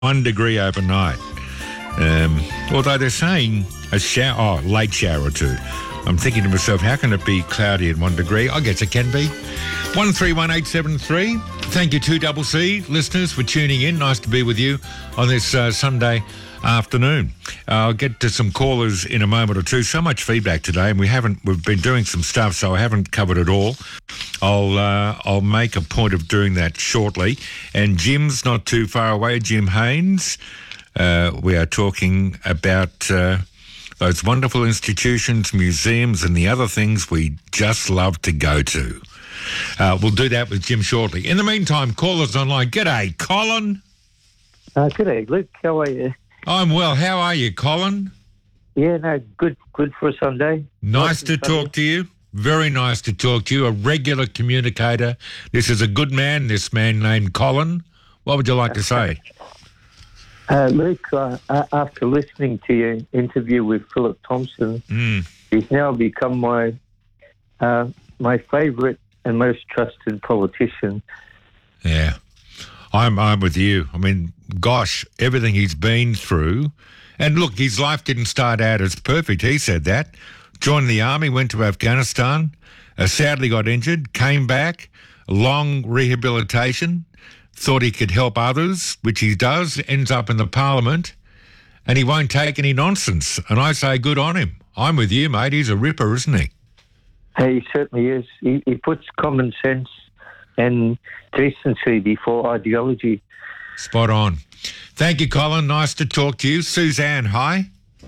1 degree overnight. Although they're saying late shower or two. I'm thinking to myself, how can it be cloudy at 1 degree? I guess it can be. 131873. Thank you, 2CC listeners, for tuning in. Nice to be with you on this Sunday afternoon. I'll get to some callers in a moment or two. So much feedback today, and we've been doing some stuff, so I haven't covered it all. I'll make a point of doing that shortly. And Jim's not too far away, Jim Haynes. We are talking about those wonderful institutions, museums, and the other things we just love to go to. We'll do that with Jim shortly. In the meantime, callers online. G'day, Colin. G'day, Luke. How are you? I'm well. How are you, Colin? Yeah, no, good for a Sunday. Nice to talk to you. Very nice to talk to you. A regular communicator. This is a good man, this man named Colin. What would you like to say? Luke, after listening to your interview with Philip Thompson, he's now become my favourite and most trusted politician. Yeah, I'm with you. I mean, gosh, everything he's been through. And look, his life didn't start out as perfect. He said that. Joined the army, went to Afghanistan, sadly got injured, came back, long rehabilitation, thought he could help others, which he does, ends up in the parliament, and he won't take any nonsense. And I say good on him. I'm with you, mate. He's a ripper, isn't he? He certainly is. He puts common sense and decency before ideology. Spot on. Thank you, Colin. Nice to talk to you. Suzanne, hi.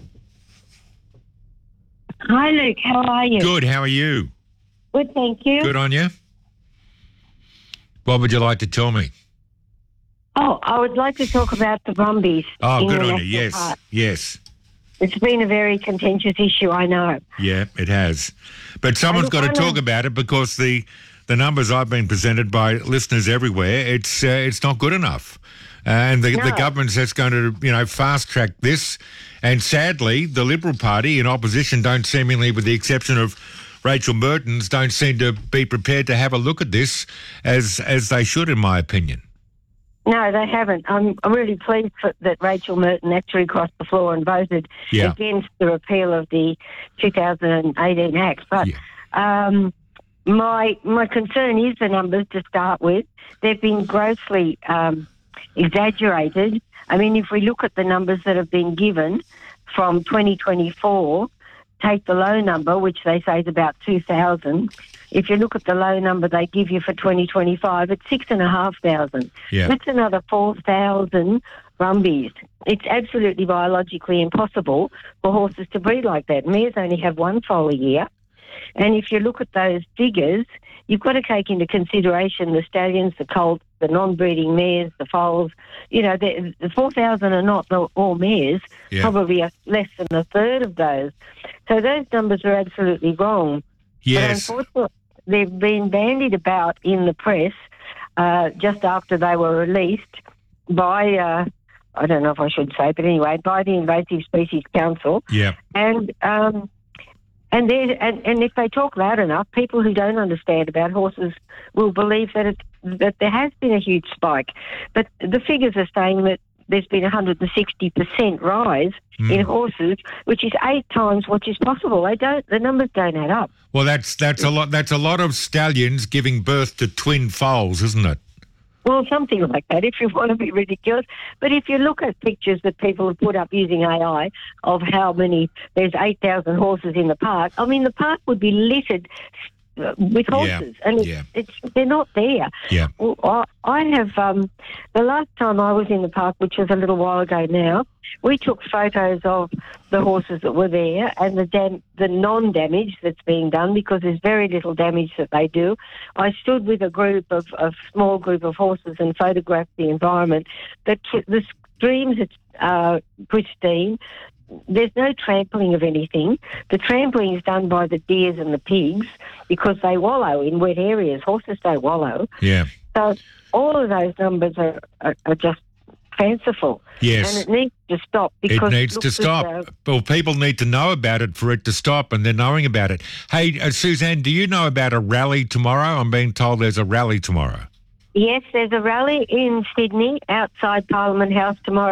Hi, Luke. How are you? Good. How are you? Good, thank you. Good on you. What would you like to tell me? Oh, I would like to talk about the Brumbies. Oh, good on you. Yes, Park. Yes. It's been a very contentious issue, I know. Yeah, it has. But someone's got to talk about it because the numbers I've been presented by listeners everywhere, it's not good enough. And the government's just going to, fast track this. And sadly, the Liberal Party in opposition don't seemingly, with the exception of Rachel Mertens, don't seem to be prepared to have a look at this as they should, in my opinion. No, they haven't. I'm really pleased that Rachel Merton actually crossed the floor and voted against the repeal of the 2018 Act. But my concern is the numbers to start with. They've been grossly exaggerated. I mean, if we look at the numbers that have been given from 2024, take the low number, which they say is about 2,000. If you look at the low number they give you for 2025, it's 6,500. Yeah. That's another 4,000 Brumbies. It's absolutely biologically impossible for horses to breed like that. Mares only have one foal a year. And if you look at those figures, you've got to take into consideration the stallions, the colts, the non-breeding mares, the foals. The 4,000 are not all mares, probably less than a third of those. So those numbers are absolutely wrong. Yes. But unfortunately, they've been bandied about in the press just after they were released by, I don't know if I should say, but anyway, by the Invasive Species Council. Yeah. And if they talk loud enough, people who don't understand about horses will believe that there has been a huge spike. But the figures are saying that there's been 160% rise in horses, which is 8 times what is possible. The numbers don't add up. Well, that's a lot. That's a lot of stallions giving birth to twin foals, isn't it? Well, something like that, if you want to be ridiculous. But if you look at pictures that people have put up using AI of how many, there's 8,000 horses in the park. I mean, the park would be littered with horses, and they're not there. Yeah. Well, I have, the last time I was in the park, which was a little while ago now, we took photos of the horses that were there and the non-damage that's being done, because there's very little damage that they do. I stood with a small group of horses and photographed the environment. The streams are pristine. There's no trampling of anything. The trampling is done by the deers and the pigs because they wallow in wet areas. Horses don't wallow. Yeah. So all of those numbers are just fanciful. Yes. And it needs to stop. Because it needs to stop. Well, people need to know about it for it to stop, and they're knowing about it. Hey, Suzanne, do you know about a rally tomorrow? I'm being told there's a rally tomorrow. Yes, there's a rally in Sydney outside Parliament House tomorrow